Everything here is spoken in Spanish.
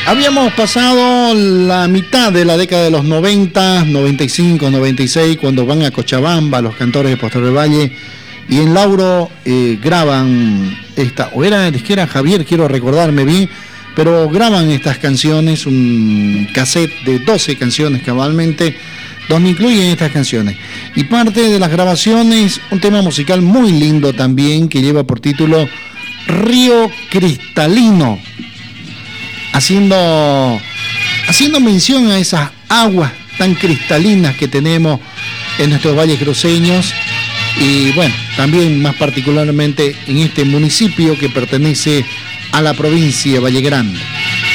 Habíamos pasado la mitad de la década de los 90, 95, 96, cuando van a Cochabamba los cantores de Pastor del Valle y en Lauro graban esta, o era disquera Javier, quiero recordarme bien, pero graban estas canciones, un cassette de 12 canciones cabalmente, donde incluyen estas canciones. Y parte de las grabaciones, un tema musical muy lindo también, que lleva por título Río Cristalino, haciendo mención a esas aguas tan cristalinas que tenemos en nuestros valles cruceños y bueno, también más particularmente en este municipio que pertenece a la provincia de Valle Grande.